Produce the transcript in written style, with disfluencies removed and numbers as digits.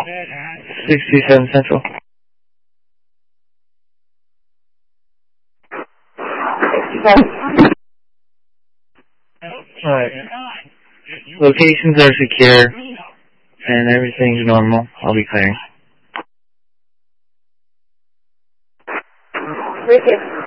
67 Central. Alright. Locations are secure, and everything's normal. I'll be clearing. Ricky.